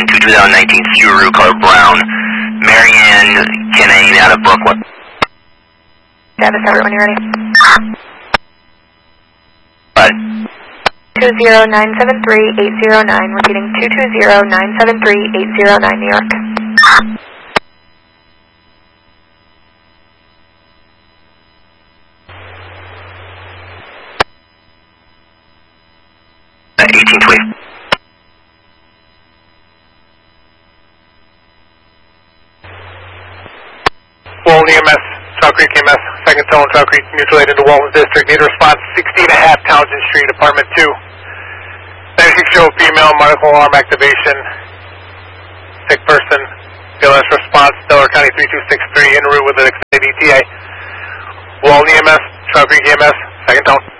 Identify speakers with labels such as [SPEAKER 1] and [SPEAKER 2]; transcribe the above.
[SPEAKER 1] Lincoln 22019 Subaru, color brown. Marianne Kinane out of Brooklyn.
[SPEAKER 2] Travis, everyone, you ready?
[SPEAKER 1] What?
[SPEAKER 2] 20973-809, repeating 220-973-809, New York.
[SPEAKER 3] Walton EMS, Trout Creek EMS, second tone, Trout Creek, mutual aid into Walton District. Need a response, 60.5 Townsend Street, apartment 2. 96-year-old female, medical alarm activation. Sick person, BLS response, Delaware County 3263, en route with an extended ETA. Walton EMS, Trout Creek EMS, second tone.